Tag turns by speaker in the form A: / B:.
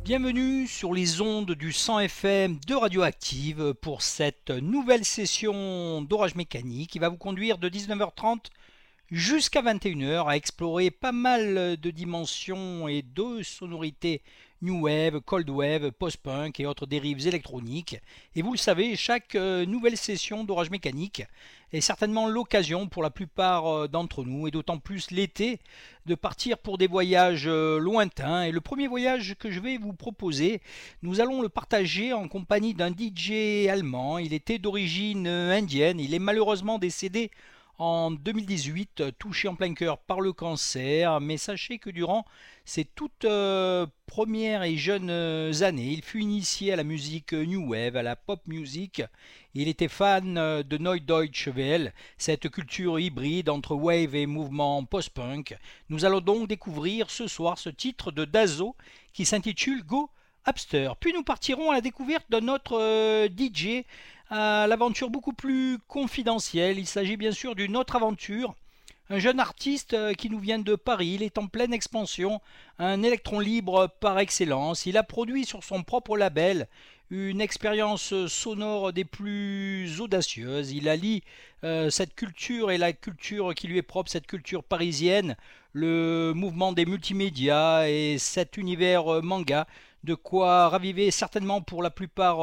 A: Bienvenue sur les ondes du 100 FM de Radioactive pour cette nouvelle session d'orage mécanique qui va vous conduire de 19h30 jusqu'à 21h à explorer pas mal de dimensions et de sonorités new wave, cold wave, post-punk et autres dérives électroniques. Et vous le savez, chaque nouvelle session d'orage mécanique est certainement l'occasion pour la plupart d'entre nous, et d'autant plus l'été, de partir pour des voyages lointains. Et le premier voyage que je vais vous proposer, nous allons le partager en compagnie d'un DJ allemand. Il était d'origine indienne, il est malheureusement décédé en 2018, touché en plein cœur par le cancer, mais sachez que durant ses toutes premières et jeunes années, il fut initié à la musique new wave, à la pop music. Il était fan de Neue Deutsche Welle, cette culture hybride entre wave et mouvement post-punk. Nous allons donc découvrir ce soir ce titre de Dazo qui s'intitule Go Upster. Puis nous partirons à la découverte d'un autre DJ à l'aventure beaucoup plus confidentielle. Il s'agit bien sûr d'une autre aventure. Un jeune artiste qui nous vient de Paris, il est en pleine expansion, un électron libre par excellence. Il a produit sur son propre label une expérience sonore des plus audacieuses. Il allie cette culture et la culture qui lui est propre, cette culture parisienne, le mouvement des multimédias et cet univers manga, de quoi raviver certainement pour la plupart